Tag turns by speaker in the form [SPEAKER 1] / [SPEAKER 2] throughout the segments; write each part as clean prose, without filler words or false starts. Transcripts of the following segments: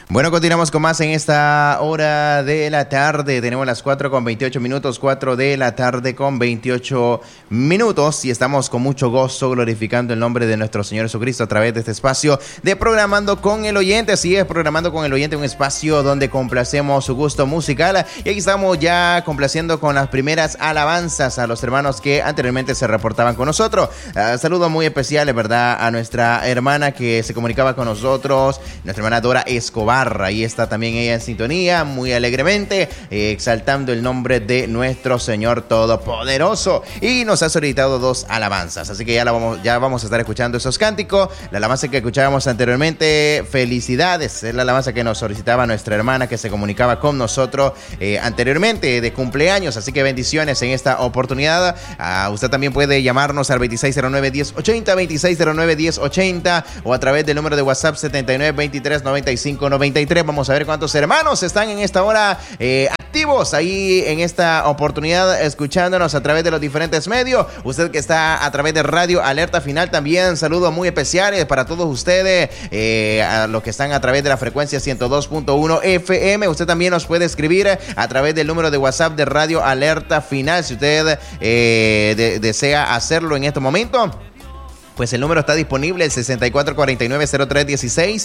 [SPEAKER 1] Bueno, continuamos con más en esta hora de la tarde. Tenemos las 4:28, 4 de la tarde con 28 minutos. Y estamos con mucho gozo glorificando el nombre de nuestro Señor Jesucristo a través de este espacio de Programando con el Oyente. Así es, Programando con el Oyente, un espacio donde complacemos su gusto musical. Y aquí estamos ya complaciendo con las primeras alabanzas a los hermanos que anteriormente se reportaban con nosotros. Saludos muy especiales, ¿verdad? A nuestra hermana que se comunicaba con nosotros, nuestra hermana Dora Escobar. Ahí está también ella en sintonía, muy alegremente, exaltando el nombre de nuestro Señor Todopoderoso. Y nos ha solicitado 2 alabanzas, así que ya vamos a estar escuchando esos cánticos. La alabanza que escuchábamos anteriormente, felicidades, es la alabanza que nos solicitaba nuestra hermana que se comunicaba con nosotros anteriormente, de cumpleaños. Así que bendiciones en esta oportunidad. Usted también puede llamarnos al 2609-1080, 2609-1080, o a través del número de WhatsApp 7923-9593. Vamos a ver cuántos hermanos están en esta hora activos ahí en esta oportunidad, escuchándonos a través de los diferentes medios. Usted que está a través de Radio Alerta Final, también saludos muy especiales para todos ustedes, a los que están a través de la frecuencia 102.1 FM. Usted también nos puede escribir a través del número de WhatsApp de Radio Alerta Final, si usted desea hacerlo en este momento. Pues el número está disponible, el 6449-0316,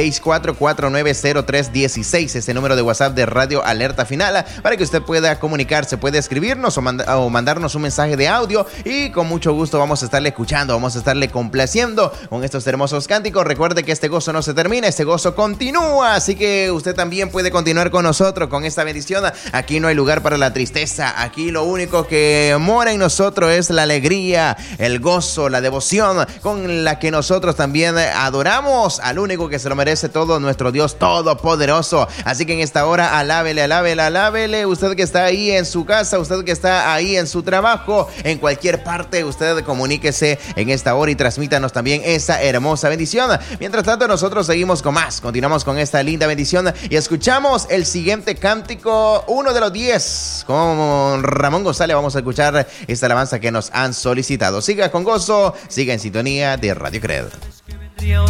[SPEAKER 1] 6449-0316, este número de WhatsApp de Radio Alerta Final, para que usted pueda comunicarse, puede escribirnos o mandarnos un mensaje de audio, y con mucho gusto vamos a estarle escuchando, vamos a estarle complaciendo con estos hermosos cánticos. Recuerde que este gozo no se termina, este gozo continúa, así que usted también puede continuar con nosotros, con esta bendición. Aquí no hay lugar para la tristeza, aquí lo único que mora en nosotros es la alegría, el gozo, la devoción con la que nosotros también adoramos al único que se lo merece todo, nuestro Dios Todopoderoso. Así que en esta hora, alábele, alábele, alábele. Usted que está ahí en su casa, usted que está ahí en su trabajo, en cualquier parte, usted comuníquese en esta hora y transmítanos también esa hermosa bendición. Mientras tanto, nosotros seguimos con más, continuamos con esta linda bendición y escuchamos el siguiente cántico, uno de los 10, con Ramón González. Vamos a escuchar esta alabanza que nos han solicitado. Siga con gozo, siga en sintonía de Radio Cred.